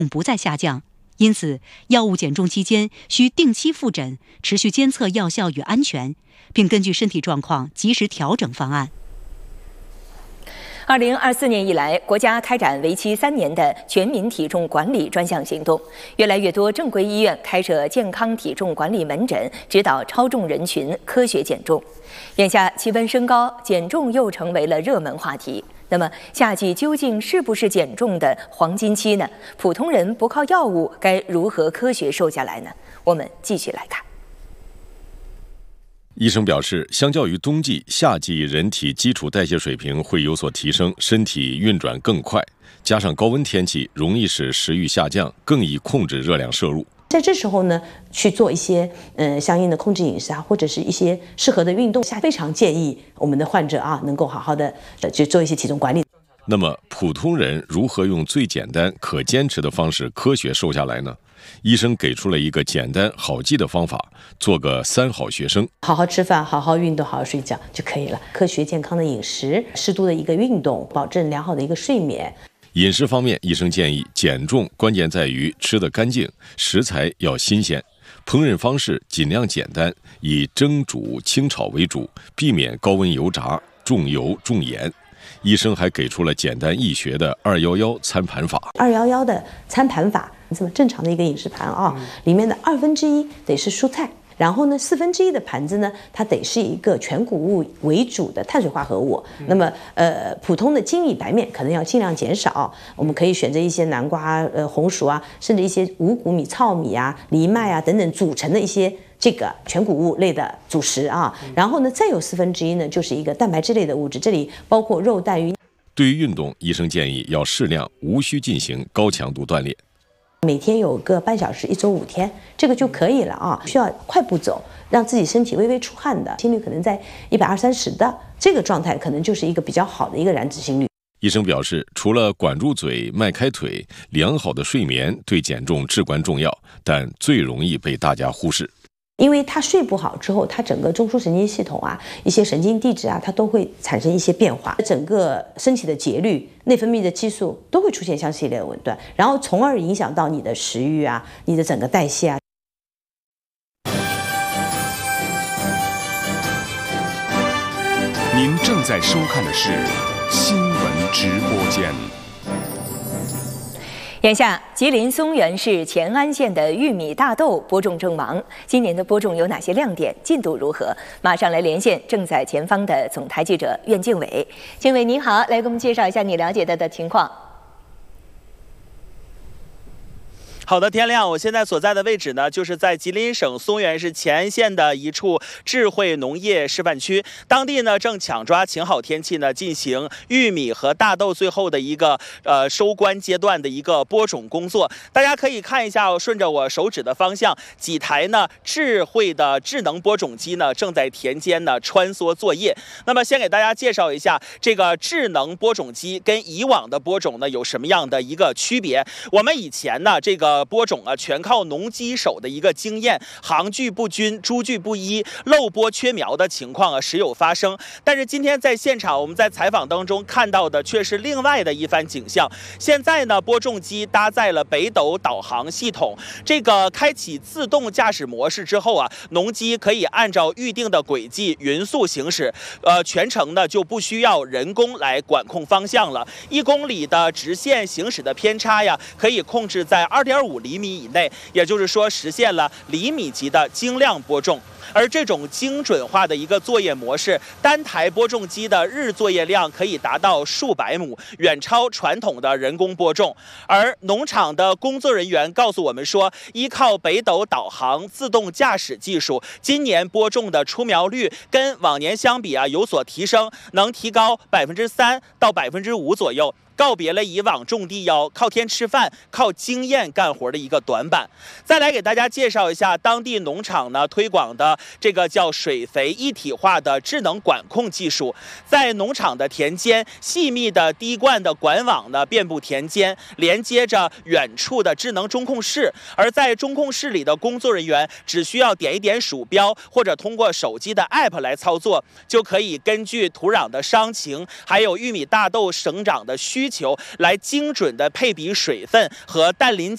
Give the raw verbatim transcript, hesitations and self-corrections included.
不再下降，因此药物减重期间需定期复诊，持续监测药效与安全，并根据身体状况及时调整方案。 二零二四年以来，国家开展为期三年的全民体重管理专项行动，越来越多正规医院开设健康体重管理门诊，指导超重人群科学减重。眼下气温升高，减重又成为了热门话题。那么，夏季究竟是不是减重的黄金期呢？普通人不靠药物，该如何科学瘦下来呢？我们继续来看。 医生表示，相较于冬季，夏季人体基础代谢水平会有所提升，身体运转更快，加上高温天气容易使食欲下降，更易控制热量摄入。 在这时候呢，去做一些嗯、呃、相应的控制饮食啊，或者是一些适合的运动，下非常建议我们的患者啊，能够好好的去做一些体重管理。 那么，普通人如何用最简单、可坚持的方式科学瘦下来呢？医生给出了一个简单好记的方法，做个三好学生： 好好吃饭，好好运动，好好睡觉就可以了。科学健康的饮食，适度的一个运动，保证良好的一个睡眠。 饮食方面，医生建议减重关键在于吃得干净，食材要新鲜，烹饪方式尽量简单，以蒸煮、清炒为主，避免高温油炸、重油重盐。医生还给出了简单易学的二一一餐盘法。 二一一的餐盘法，这么正常的一个饮食盘啊，里面的二分之一得是蔬菜，然后呢，四分之一的盘子呢，它得是一个全谷物为主的碳水化合物。那么，呃，普通的精米白面可能要尽量减少，我们可以选择一些南瓜、呃红薯啊，甚至一些五谷米、糙米啊、藜麦啊等等组成的一些这个全谷物类的主食啊。然后呢，再有四分之一呢，就是一个蛋白质类的物质，这里包括肉、蛋、鱼。 对于运动，医生建议要适量，无需进行高强度锻炼。 每天有个半小时，一周五天，这个就可以了啊。需要快步走，让自己身体微微出汗的，心率可能在一百二三十的这个状态，可能就是一个比较好的一个燃脂心率。 医生表示，除了管住嘴、迈开腿，良好的睡眠对减重至关重要，但最容易被大家忽视。 因为他睡不好之后，他整个中枢神经系统啊，一些神经递质啊，它都会产生一些变化，整个身体的节律、内分泌的激素都会出现相系列的紊乱，然后从而影响到你的食欲啊，你的整个代谢啊。 您正在收看的是新闻直播间。 眼下，吉林松原市乾安县的玉米、大豆播种正忙。今年的播种有哪些亮点？进度如何？马上来连线正在前方的总台记者苑静伟。静伟你好，来给我们介绍一下你了解到的情况。 好的，天亮，我现在所在的位置呢，就是在吉林省松原市乾安县的一处智慧农业示范区。当地呢正抢抓晴好天气呢，进行玉米和大豆最后的一个呃收官阶段的一个播种工作。大家可以看一下，顺着我手指的方向，几台呢智慧的智能播种机呢正在田间呢穿梭作业。那么先给大家介绍一下这个智能播种机跟以往的播种呢有什么样的一个区别。我们以前呢这个播种啊，全靠农机手的一个经验，行距不均、株距不一、漏播缺苗的情况啊时有发生。但是今天在现场，我们在采访当中看到的却是另外的一番景象。现在呢，播种机搭载了北斗导航系统，这个开启自动驾驶模式之后啊，农机可以按照预定的轨迹匀速行驶，呃，全程呢就不需要人工来管控方向了。一公里的直线行驶的偏差呀，可以控制在二点五厘米以内，也就是说实现了厘米级的精亮播种。而这种精准化的一个作业模式，单台播种机的日作业量可以达到数百亩，远超传统的人工播种。而农场的工作人员告诉我们说，依靠北斗导航自动驾驶技术，今年播种的出苗率跟往年相比啊有所提升，能提高百分之三到百分之五左右。告别了以往种地要靠天吃饭、靠经验干活的一个短板。再来给大家介绍一下当地农场呢推广的这个叫水肥一体化的智能管控技术。在农场的田间，细密的滴灌的管网呢遍布田间，连接着远处的智能中控室。而在中控室里的工作人员只需要点一点鼠标，或者通过手机的 app 来操作，就可以根据土壤的伤情，还有玉米大豆生长的需求，来精准的配比水分和氮磷